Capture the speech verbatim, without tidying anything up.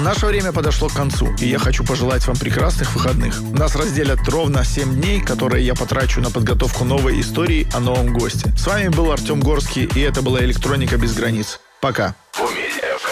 Наше время подошло к концу, и я хочу пожелать вам прекрасных выходных. Нас разделят ровно семь дней, которые я потрачу на подготовку новой истории о новом госте. С вами был Артем Горский, и это была «Электроника без границ». Пока.